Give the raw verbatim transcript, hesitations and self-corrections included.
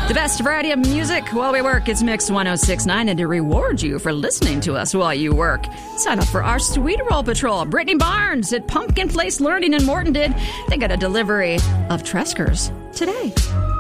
The best variety of music while we work. It's Mix one oh six point nine, and to reward you for listening to us while you work, sign up for our Sweet Roll Patrol. Brittany Barnes at Pumpkin Place Learning in Morton did. They got a delivery of Treskers today.